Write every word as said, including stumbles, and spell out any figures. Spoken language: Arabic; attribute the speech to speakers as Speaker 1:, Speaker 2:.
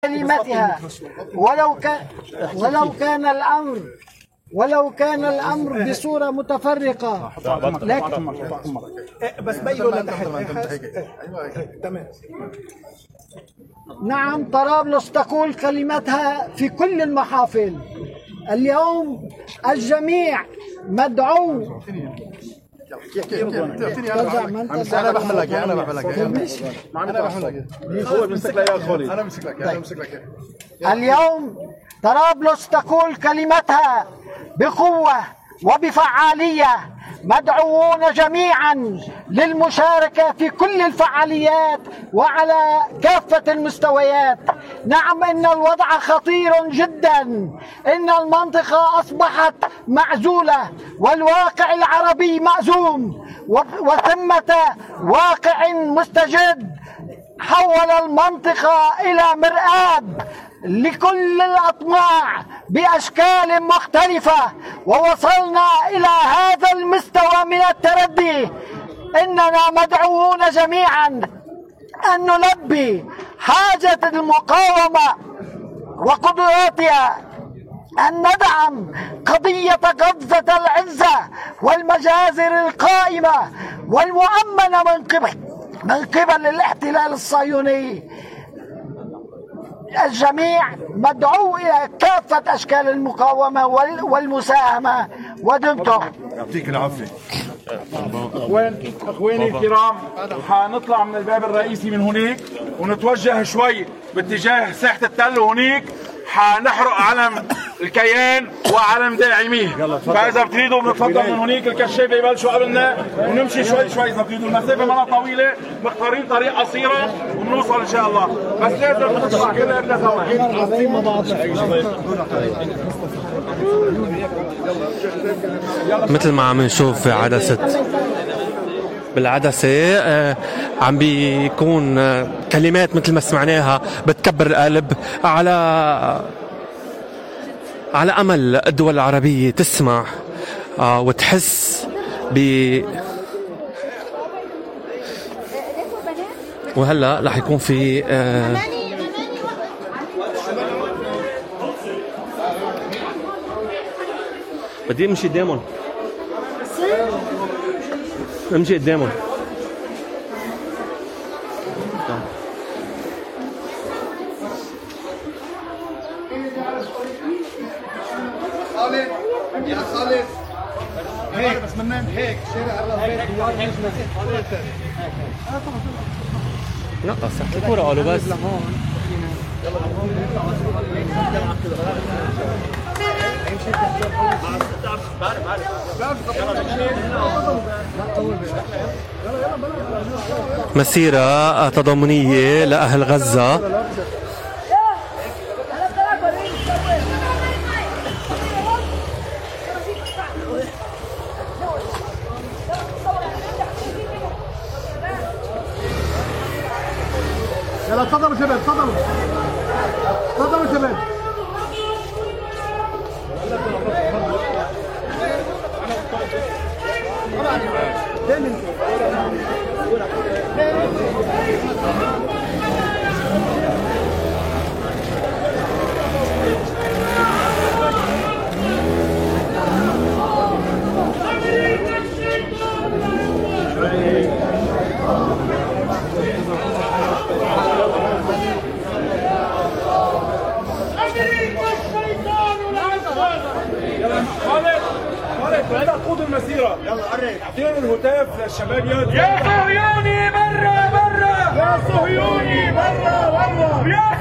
Speaker 1: كلمتها ولو كان ولو كان الأمر ولو كان الأمر بصورة متفرقة. لكن
Speaker 2: بس بينوا تمام.
Speaker 1: نعم، طرابلس تقول كلمتها في كل المحافل. اليوم الجميع مدعو.
Speaker 2: انا بحمل لك انا بحمل لك انا بحمل لك هو بيمسك لك يا خالد. انا بمسك لك انا بمسك لك.
Speaker 1: اليوم طرابلس تقول كلمتها بقوة وبفعالية. مدعوون جميعا للمشاركة في كل الفعاليات وعلى كافة المستويات. نعم، إن الوضع خطير جدا، إن المنطقة أصبحت معزولة والواقع العربي مأزوم، وثمة واقع مستجد حول المنطقة إلى مرآب لكل الأطماع بأشكال مختلفة، ووصلنا إلى هذا المستوى من التردي. إننا مدعوون جميعا أن نلبي حاجة المقاومة وقدراتها، أن ندعم قضية قفزة العزة والمجازر القائمة والمؤمنة من قبل من قبل الاحتلال الصهيوني. الجميع مدعو إلى كافة أشكال المقاومة والمساهمة. ودمتم.
Speaker 2: يعطيك العافية.
Speaker 3: اخوان اخواني الكرام، حنطلع من الباب الرئيسي من هناك ونتوجه شوي باتجاه ساحة التل، وهنيك حنحرق علم الكيان وعلم داعميه. فاذا بتريدوا بنتفضل من هناك، الكشافه يبلشوا قبلنا ونمشي شوي شوي اذا بتريدوا. المسافه ما طويله، مختارين طريق قصيره وبنوصل ان شاء الله، بس لازم نطلع كلنا سوا.
Speaker 4: مثل ما عم نشوف عدسة بالعدسة آه عم بيكون آه كلمات مثل ما سمعناها بتكبر القلب على على أمل الدول العربية تسمع آه وتحس ب وهلا رح يكون في آه بدي امشي قدامهم، امشي قدامهم.
Speaker 2: خالد يا خالد هيك بس منين هيك شارع الرافيق دوار
Speaker 4: لا صح الكورة قالوا بس مسيرة تضامنية لأهل غزة.
Speaker 2: يلا تفضلوا شباب، تفضلوا تفضلوا شباب.
Speaker 3: هلا قود المسيرة. يلا قرب. اعطيهم الهتاف للشباب. يا صهيوني برا برا، يا صهيوني برا برا، يا